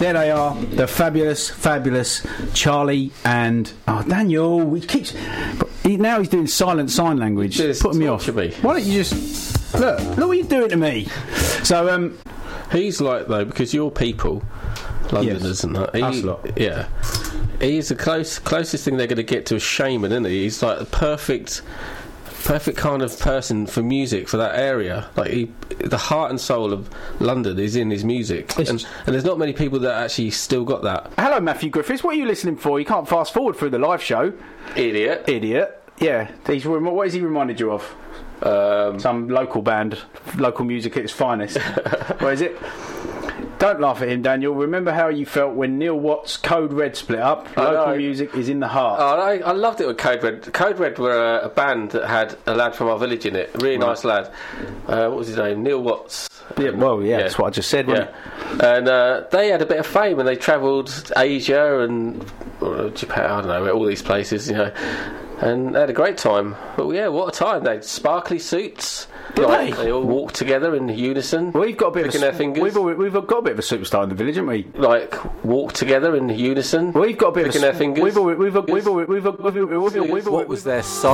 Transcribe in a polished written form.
There they are, the fabulous Charlie and Daniel. Now he's doing silent sign language, putting me off. Why don't you just look what you're doing to me? So he's like, though, because you're people, Londoners, and that. Us lot. Yeah, he's the closest thing they're going to get to a shaman, isn't he? He's like the perfect kind of person for music for that area. Like the heart and soul of London is in his music, and there's not many people that actually still got that. Hello, Matthew Griffiths. What are you listening for? You can't fast forward through the live show. Idiot. Yeah. What has he reminded you of? Some local band, local music at its finest. What is it? Don't laugh at him, Daniel. Remember how you felt when Neil Watts' Code Red split up? Local music is in the heart. Oh, I loved it with Code Red. Code Red were a band that had a lad from our village in it. A really nice lad. What was his name? Neil Watts. Yeah, that's what I just said, wasn't it? And they had a bit of fame and they travelled Asia and Japan, I don't know, all these places, you know. And they had a great time. But yeah, what a time. They had sparkly suits. They all walked together in unison. We've got a bit of their fingers. We've got a bit of a superstar in the village, haven't we? Like walk together in unison. We've got a bit of their fingers. What was their song?